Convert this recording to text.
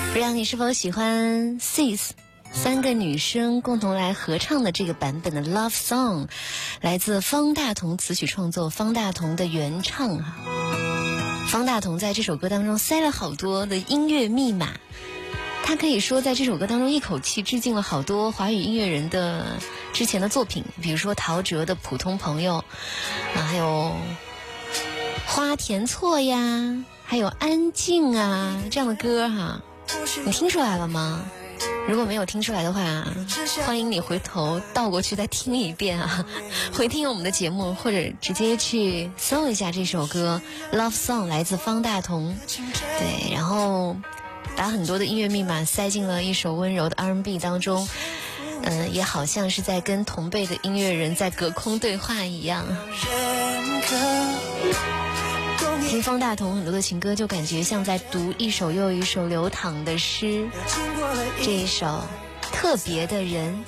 不知道你是否喜欢 Sis 三个女生共同来合唱的这个版本的 Love Song， 来自方大同词曲创作，方大同的原唱啊。方大同在这首歌当中塞了好多的音乐密码，他可以说在这首歌当中一口气致敬了好多华语音乐人的之前的作品，比如说陶喆的《普通朋友》还有花田错呀，还有安静啊这样的歌哈。你听出来了吗？如果没有听出来的话，欢迎你回头倒过去再听一遍啊，回听我们的节目，或者直接去搜一下这首歌 Love Song， 来自方大同。对，然后把很多的音乐密码塞进了一首温柔的 R&B 当中，也好像是在跟同辈的音乐人在隔空对话一样。听方大同很多的情歌，就感觉像在读一首又一首流淌的诗。这一首特别的人，